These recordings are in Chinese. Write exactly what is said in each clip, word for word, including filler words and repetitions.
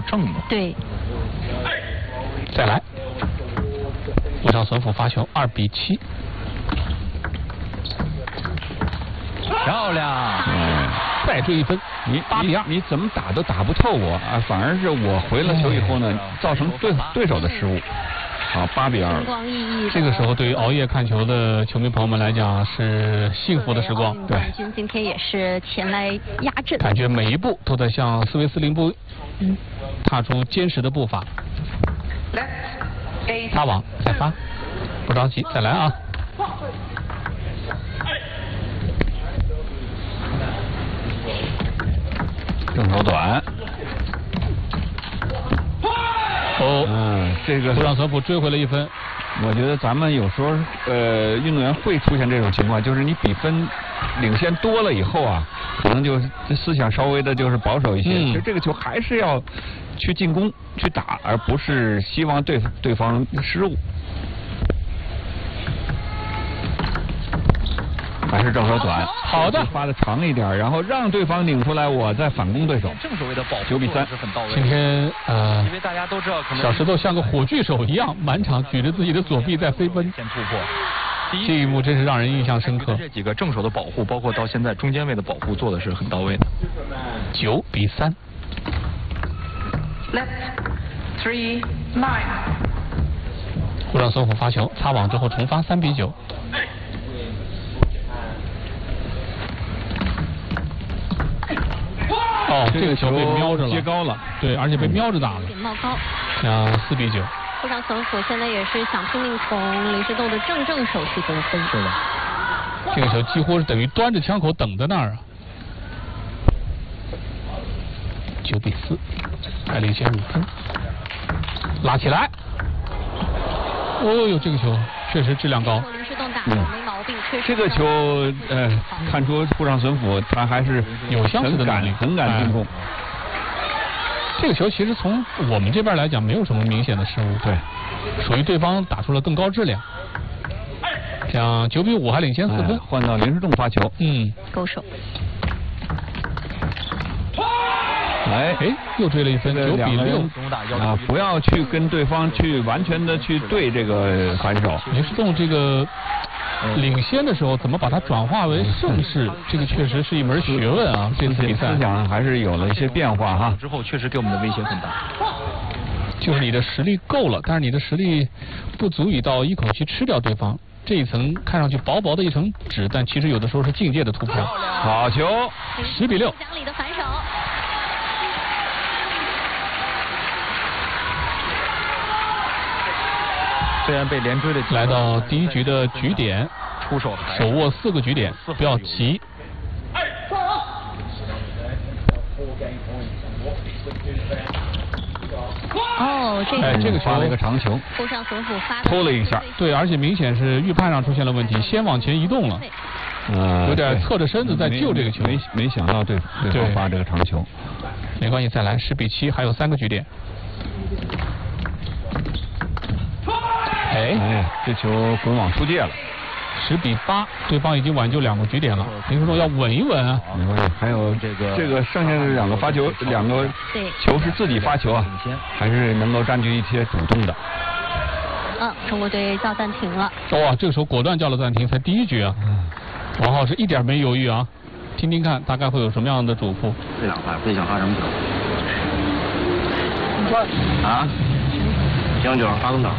正的。 对。 再来，吴上孙府发球，二比七。 漂亮！ 嗯，再追一分， 你八比二。 你怎么打都打不透我啊！反而是我回了球以后呢，造成对对手的失误。好，八比二。 星光熠熠。 这个时候，对于熬夜看球的球迷朋友们来讲，是幸福的时光。 对，冠军今天也是前来压阵， 感觉每一步都在向斯维斯林布嗯踏出坚实的步伐。发网再发，不着急，再来啊！ 正手短。 哦， 嗯，这个布朗索普追回了一分。 我觉得咱们有时候呃，运动员会出现这种情况，就是你比分领先多了以后啊，可能就是思想稍微的就是保守一些。 嗯、 其实这个球还是要去进攻去打，而不是希望对对方失误。还是正手短， 好的， 发的长一点，然后让对方拧出来，我再反攻对手。 正所谓的保护九比三是很到位。 今天呃， 因为大家都知道，可能小石头像个火炬手一样，满场举着自己的左臂在飞奔。 先突破， 这一幕真是让人印象深刻。 这几个正手的保护，包括到现在中间位的保护做的是很到位的。 九比三。 Left three nine。 胡让松虎发球，擦网之后重发，三比九。哦，这个球被瞄着了， 接高了， 对，而且被瞄着打了， 冒高， 像四比九。 布朗索普现在也是想拼命从林诗栋的正正手去得分。 是的，这个球几乎是等于端着枪口等在那儿啊。九比四，还领先五分，拉起来。哦呦，这个球确实质量高。 林诗栋打的没毛病，确实。 这个球呃，看出布上神甫他还是有相似的能力， 很敢进攻。哎这个球其实从我们这边来讲没有什么明显的失误， 对， 属于对方打出了更高质量。这样九比五还领先四分， 换到林诗栋发球， 嗯， 勾手。 哎哎，又追了一分，九比六啊！不要去跟对方去完全的去对这个反手。 林诗栋这个领先的时候，怎么把它转化为胜势？这个确实是一门学问啊！这次比赛思想还是有了一些变化哈。 之后确实给我们的威胁很大。 就是你的实力够了，但是你的实力不足以到一口气吃掉对方。这一层看上去薄薄的一层纸，但其实有的时候是境界的突破。 好球， 十比六。 奖里的反手。 虽然被连追的， 来到第一局的局点， 出手手握四个局点，不要急。 哦，这个哎，这个球发了一个长球， 布上索普发偷了一下， 对，而且明显是预判上出现了问题，先往前移动了， 呃， 有点侧着身子在救这个球， 没没想到对对方发这个长球， 没关系，再来，十比七，还有三个局点。哎， 哎，这球滚网出界了， 十比八，对方已经挽救两个局点了。林诗栋要稳一稳啊。 没关系，还有这个这个剩下的两个发球，两个球是自己发球啊，还是能够占据一些主动的。 嗯，中国队叫暂停了。 哇，这个时候果断叫了暂停，才第一局啊。王浩是一点没犹豫啊，听听看大概会有什么样的嘱咐。 这两块不想发什么球？啊？将就发动档。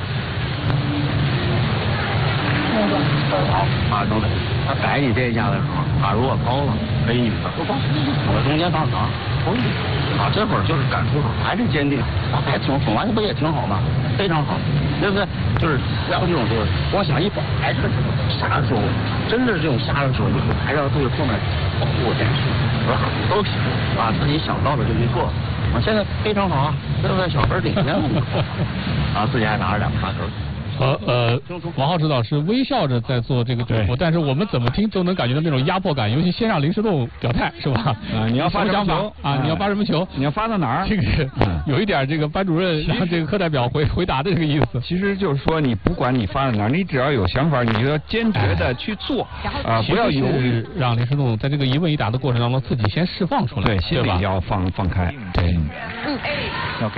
啊，等等，他改你这一下的时候，他如果高了，可以反复放，我中间放长，可以。啊，这会儿就是敢出手，还是坚定，啊，还挺本来不也挺好吗？非常好，对不对？就是要这种就是光想一保，还是杀的时候，真的是这种杀的时候，你还是要对后面保护点，是吧？都行啊，自己想到的就去做。啊，现在非常好啊，对不对？小分领先了，啊，自己还拿着两个发球。 呃呃，王浩指导是微笑着在做这个嘱咐，但是我们怎么听都能感觉到那种压迫感，尤其先让林诗栋表态是吧？ 啊，你要发什么球啊？你要发什么球？ 你要发到哪儿？ 这个有一点这个班主任让这个课代表回回答的这个意思。 其实就是说，你不管你发到哪儿，你只要有想法，你就要坚决的去做啊，不要犹豫， 让林诗栋在这个一问一答的过程当中自己先释放出来， 对，心里要放放开，对。 嗯。